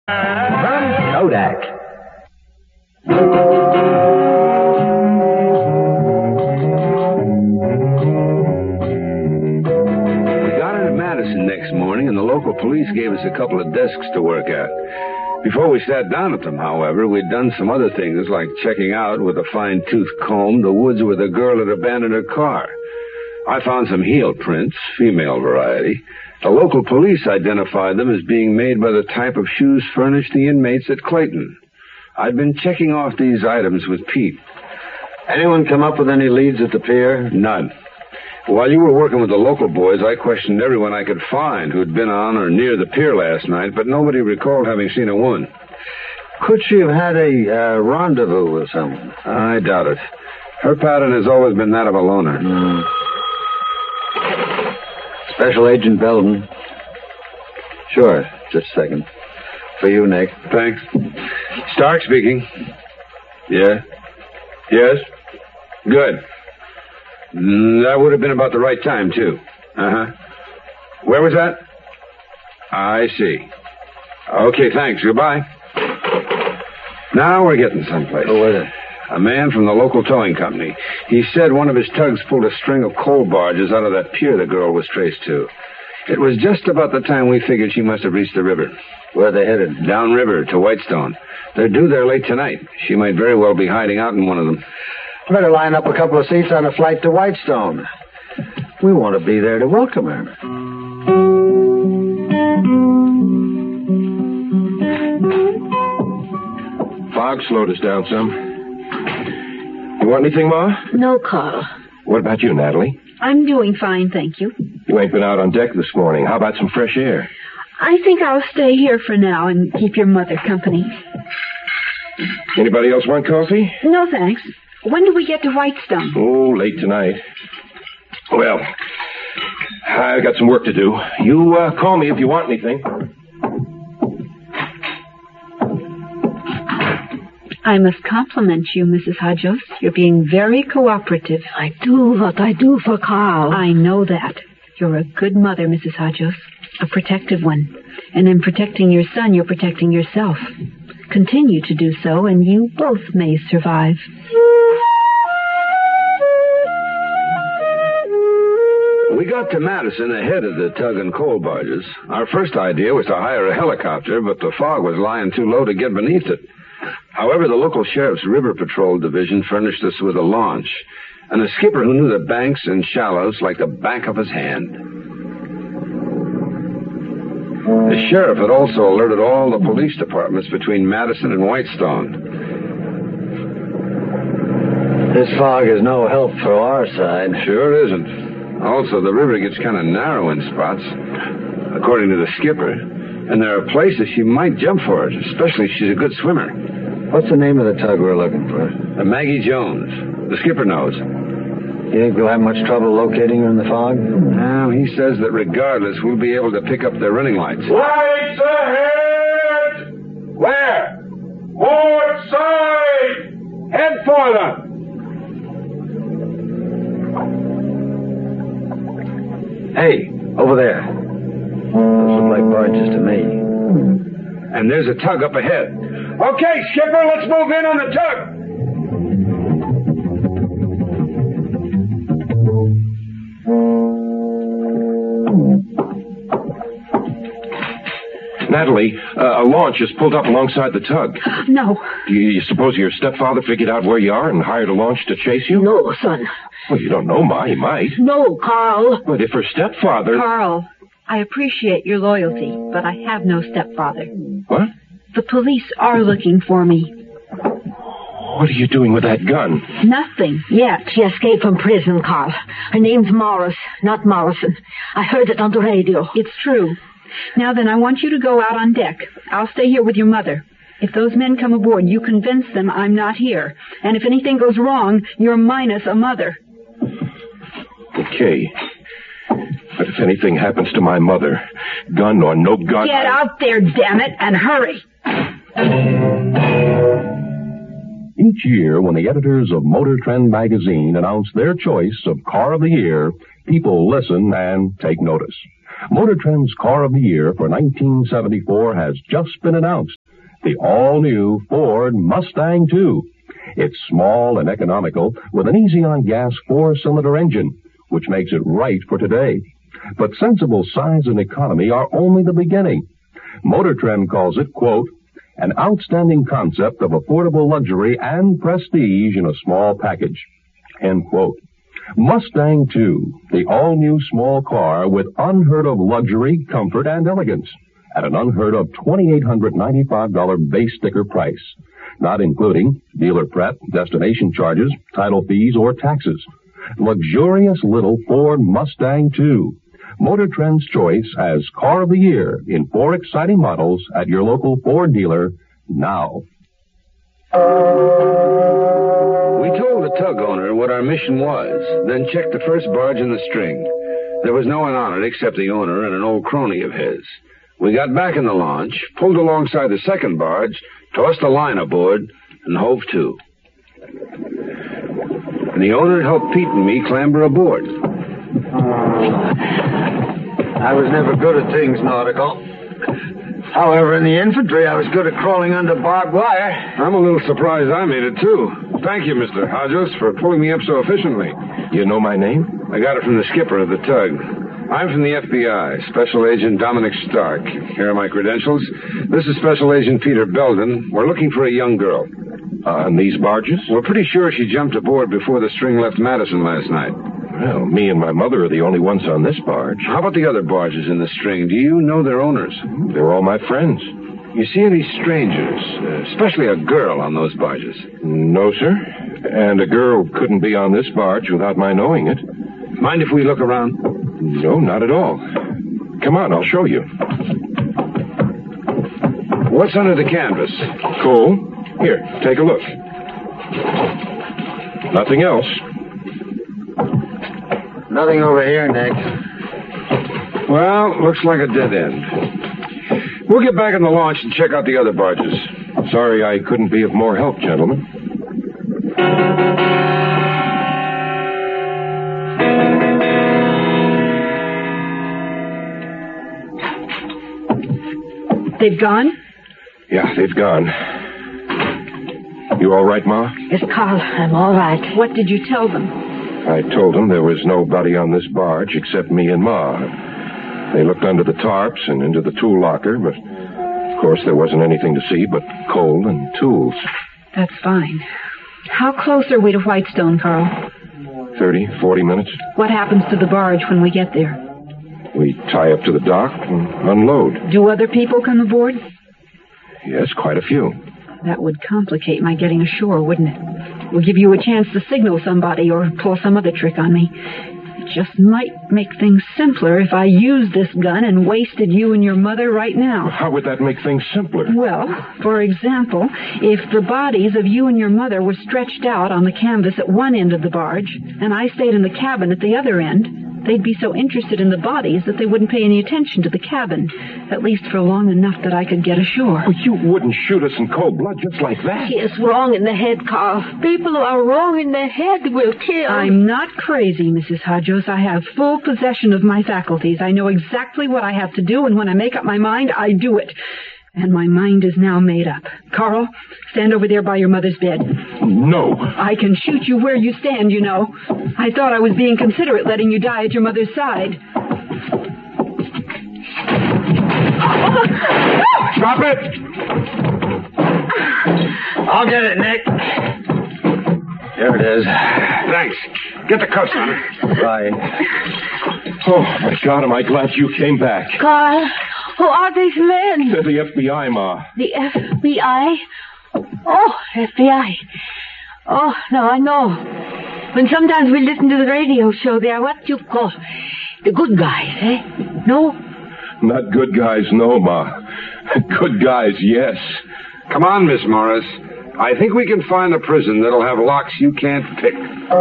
From Kodak. Next morning, and the local police gave us a couple of desks to work at. Before we sat down at them, however, we'd done some other things, like checking out with a fine-tooth comb the woods where the girl had abandoned her car. I found some heel prints, female variety. The local police identified them as being made by the type of shoes furnished the inmates at Clayton. I'd been checking off these items with Pete. Anyone come up with any leads at the pier? None. While you were working with the local boys, I questioned everyone I could find who'd been on or near the pier last night, but nobody recalled having seen a woman. Could she have had a rendezvous with someone? I doubt it. Her pattern has always been that of a loner. Special Agent Belden. Sure, just a second. For you, Nick. Thanks. Stark speaking. Yeah? Yes? Good. That would have been about the right time, too. Uh-huh. Where was that? I see. Okay, thanks. Goodbye. Now we're getting someplace. Who was it? A man from the local towing company. He said one of his tugs pulled a string of coal barges out of that pier the girl was traced to. It was just about the time we figured she must have reached the river. Where are they headed? Downriver to Whitestone. They're due there late tonight. She might very well be hiding out in one of them. Better line up a couple of seats on a flight to Whitestone. We want to be there to welcome her. Fog slowed us down some. You want anything, Ma? No, Carl. What about you, Natalie? I'm doing fine, thank you. You ain't been out on deck this morning. How about some fresh air? I think I'll stay here for now and keep your mother company. Anybody else want coffee? No, thanks. When do we get to Whitestone? Oh, late tonight. Well, I've got some work to do. You call me if you want anything. I must compliment you, Mrs. Hodges. You're being very cooperative. I do what I do for Carl. I know that. You're a good mother, Mrs. Hodges. A protective one. And in protecting your son, you're protecting yourself. Continue to do so, and you both may survive. We got to Madison ahead of the tug and coal barges. Our first idea was to hire a helicopter, but the fog was lying too low to get beneath it. However, the local sheriff's river patrol division furnished us with a launch, and a skipper who knew the banks and shallows like the back of his hand. The sheriff had also alerted all the police departments between Madison and Whitestone. This fog is no help for our side. Sure isn't. Also, the river gets kind of narrow in spots, according to the skipper. And there are places she might jump for it, especially if she's a good swimmer. What's the name of the tug we're looking for? Maggie Jones. The skipper knows. You think we'll have much trouble locating her in the fog? Well, he says that regardless, we'll be able to pick up their running lights. Lights ahead! Where? Port side! Head for them! Hey, over there. Those look like barges to me. And there's a tug up ahead. Okay, skipper, let's move in on the tug. Natalie, a launch has pulled up alongside the tug. No. You suppose your stepfather figured out where you are and hired a launch to chase you? No, son. Well, you don't know, Ma. He might. No, Carl. But if her stepfather... Carl, I appreciate your loyalty, but I have no stepfather. What? The police are looking for me. What are you doing with that gun? Nothing yet. She escaped from prison, Carl. Her name's Morris, not Morrison. I heard it on the radio. It's true. Now then, I want you to go out on deck. I'll stay here with your mother. If those men come aboard, you convince them I'm not here. And if anything goes wrong, you're minus a mother. Okay. But if anything happens to my mother, gun or no gun... Get out there, damn it, and hurry! Each year, when the editors of Motor Trend magazine announce their choice of Car of the Year, people listen and take notice. Motor Trend's Car of the Year for 1974 has just been announced. The all-new Ford Mustang II. It's small and economical with an easy-on-gas 4-cylinder engine, which makes it right for today. But sensible size and economy are only the beginning. Motor Trend calls it, quote, an outstanding concept of affordable luxury and prestige in a small package, end quote. Mustang II, the all-new small car with unheard-of luxury, comfort, and elegance at an unheard-of $2,895 base sticker price, not including dealer prep, destination charges, title fees, or taxes. Luxurious little Ford Mustang II. Motor Trend's choice as Car of the Year in 4 exciting models at your local Ford dealer now. We told the tug owner what our mission was, then checked the first barge in the string. There was no one on it except the owner and an old crony of his. We got back in the launch, pulled alongside the second barge, tossed the line aboard, and hove to. And the owner helped Pete and me clamber aboard. I was never good at things nautical. However, in the infantry, I was good at crawling under barbed wire. I'm a little surprised I made it, too. Thank you, Mr. Hodges, for pulling me up so efficiently. You know my name? I got it from the skipper of the tug. I'm from the FBI, Special Agent Dominic Stark. Here are my credentials. This is Special Agent Peter Belden. We're looking for a young girl. On these barges? We're pretty sure she jumped aboard before the string left Madison last night. Well, me and my mother are the only ones on this barge. How about the other barges in the string? Do you know their owners? They're all my friends. You see any strangers, especially a girl, on those barges? No, sir. And a girl couldn't be on this barge without my knowing it. Mind if we look around? No, not at all. Come on, I'll show you. What's under the canvas? Coal. Here, take a look. Nothing else. Nothing over here, Nick. Well, looks like a dead end. We'll get back in the launch and check out the other barges. Sorry I couldn't be of more help, gentlemen. They've gone? Yeah, they've gone. You all right, Ma? Yes, Carl, I'm all right. What did you tell them? I told them there was nobody on this barge except me and Ma. They looked under the tarps and into the tool locker, but of course there wasn't anything to see but coal and tools. That's fine. How close are we to Whitestone, Carl? 30, 40 minutes. What happens to the barge when we get there? We tie up to the dock and unload. Do other people come aboard? Yes, quite a few. That would complicate my getting ashore, wouldn't it? It would give you a chance to signal somebody or pull some other trick on me. It just might make things simpler if I used this gun and wasted you and your mother right now. How would that make things simpler? Well, for example, if the bodies of you and your mother were stretched out on the canvas at one end of the barge, and I stayed in the cabin at the other end, they'd be so interested in the bodies that they wouldn't pay any attention to the cabin, at least for long enough that I could get ashore. Well, you wouldn't shoot us in cold blood just like that. He is wrong in the head, Carl. People who are wrong in the head will kill. I'm not crazy, Mrs. Hodges. I have full possession of my faculties. I know exactly what I have to do, and when I make up my mind, I do it. And my mind is now made up. Carl, stand over there by your mother's bed. No. I can shoot you where you stand, you know. I thought I was being considerate letting you die at your mother's side. Stop it! I'll get it, Nick. Here it is. Thanks. Get the cuffs on it. Right. Oh, my God, am I glad you came back. Carl, who are these men? They're the FBI, Ma. The FBI? Oh, FBI. Oh, no, I know. When sometimes we listen to the radio show, they are what you call the good guys, eh? No? Not good guys, no, Ma. Good guys, yes. Come on, Miss Morris. I think we can find a prison that'll have locks you can't pick.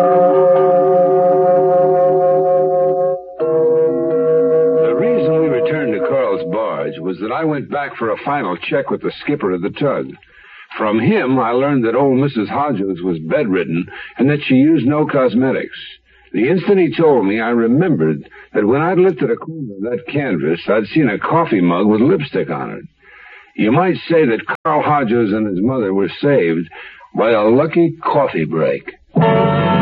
The reason we returned to Carl's barge was that I went back for a final check with the skipper of the tug. From him, I learned that old Mrs. Hodges was bedridden and that she used no cosmetics. The instant he told me, I remembered that when I'd lifted a corner of that canvas, I'd seen a coffee mug with lipstick on it. You might say that Carl Hodges and his mother were saved by a lucky coffee break.